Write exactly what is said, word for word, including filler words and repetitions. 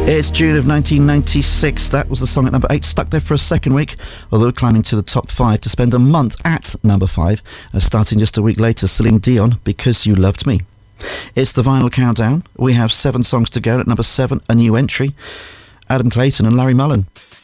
It's June of nineteen ninety-six. That was the song at number eight, stuck there for a second week, although climbing to the top five to spend a month at number five, uh, starting just a week later, Celine Dion, Because You Loved Me. It's the vinyl countdown. We have seven songs to go. At number seven, a new entry, Adam Clayton and Larry Mullen.